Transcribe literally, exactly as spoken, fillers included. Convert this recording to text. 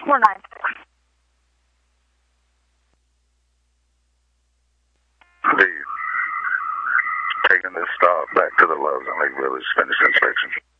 Four nine. Steve, taking this stop back to the Loves and Lake Village, finish inspection.